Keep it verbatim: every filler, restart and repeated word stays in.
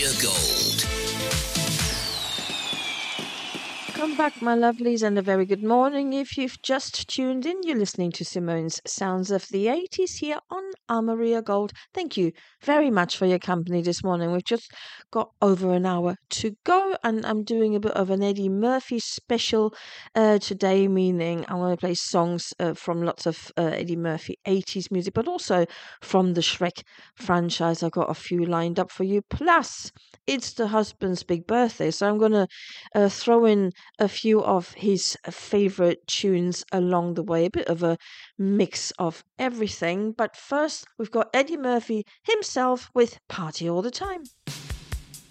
Maria Gold. Welcome back, my lovelies, and a very good morning. If you've just tuned in, you're listening to Simone's Sounds of the eighties here on Amaria Gold. Thank you very much for your company this morning. We've just got over an hour to go, and I'm doing a bit of an Eddie Murphy special uh, today, meaning I'm going to play songs uh, from lots of uh, Eddie Murphy eighties music, but also from the Shrek franchise. I've got a few lined up for you. Plus, it's the husband's big birthday, so I'm going to uh, throw in a few of his favorite tunes along the way, a bit of a mix of everything. But first, we've got Eddie Murphy himself with Party All the Time.